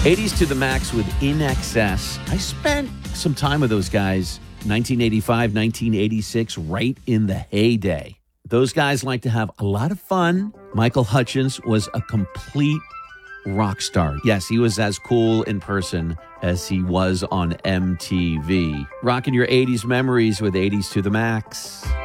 80s to the max with In Excess. I spent some time with those guys, 1985, 1986, right in the heyday. Those guys like to have a lot of fun. Michael Hutchence was a complete rock star. Yes, he was as cool in person as he was on MTV. Rocking your 80s memories with 80s to the max.